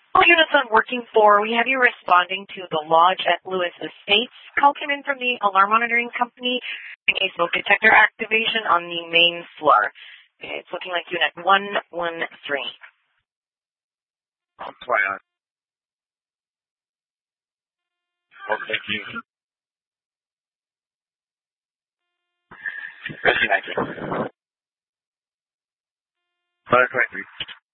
All units on working 4, we have you responding to the lodge at Lewis Estates. Call came in from the alarm monitoring company in a smoke detector activation on the main floor. It's looking like unit 113. I'll try on. Well, thank you. Rescue 19. 523.